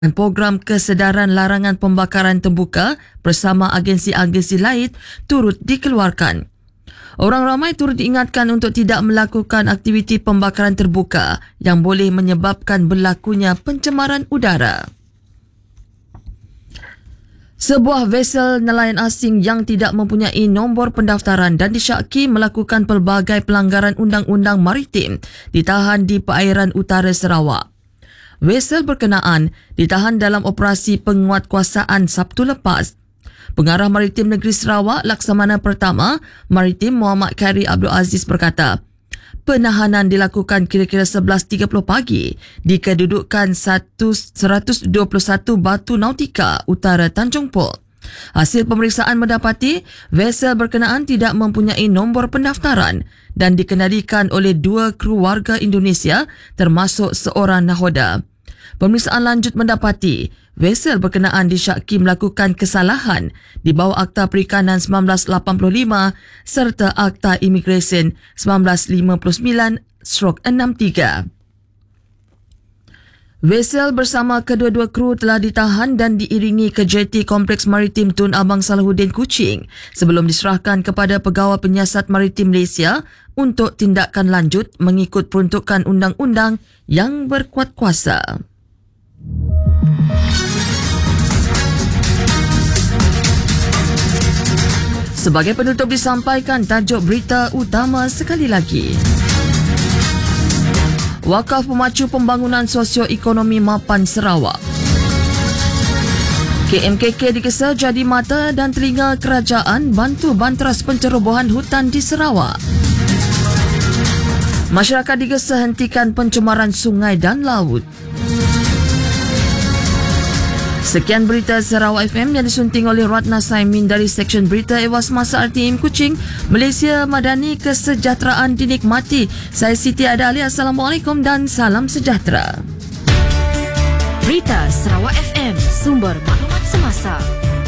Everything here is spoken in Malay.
Program kesedaran larangan pembakaran terbuka bersama agensi-agensi lain turut dikeluarkan. Orang ramai turut diingatkan untuk tidak melakukan aktiviti pembakaran terbuka yang boleh menyebabkan berlakunya pencemaran udara. Sebuah vesel nelayan asing yang tidak mempunyai nombor pendaftaran dan disyaki melakukan pelbagai pelanggaran undang-undang maritim ditahan di perairan utara Sarawak. Vesel berkenaan ditahan dalam operasi penguatkuasaan Sabtu lepas. Pengarah Maritim Negeri Sarawak Laksamana Pertama Maritim Muhammad Khairi Abdul Aziz berkata, penahanan dilakukan kira-kira 11.30 pagi di kedudukan 121 Batu Nautika, Utara Tanjung Port. Hasil pemeriksaan mendapati vesel berkenaan tidak mempunyai nombor pendaftaran dan dikendalikan oleh 2 kru warga Indonesia termasuk seorang nahoda. Pemeriksaan lanjut mendapati vesel berkenaan disyaki melakukan kesalahan di bawah Akta Perikanan 1985 serta Akta Imigresen 1959/63. Vesel bersama kedua-dua kru telah ditahan dan diiringi ke jeti Kompleks Maritim Tun Abang Salahuddin Kuching sebelum diserahkan kepada Pegawai Penyiasat Maritim Malaysia untuk tindakan lanjut mengikut peruntukan undang-undang yang berkuat kuasa. Sebagai penutup disampaikan tajuk berita utama sekali lagi. Wakaf Pemacu Pembangunan Sosio-Ekonomi Mapan Sarawak. KMKK digesa jadi mata dan telinga kerajaan bantu banteras pencerobohan hutan di Sarawak. Masyarakat digesa hentikan pencemaran sungai dan laut. Sekian berita Sarawak FM yang disunting oleh Ratna Saimin dari Seksyen Berita Ewas Masa RTM Kuching, Malaysia Madani, kesejahteraan dinikmati. Saya Siti Ada Ali, Assalamualaikum dan salam sejahtera. Berita Sarawak FM, sumber maklumat semasa.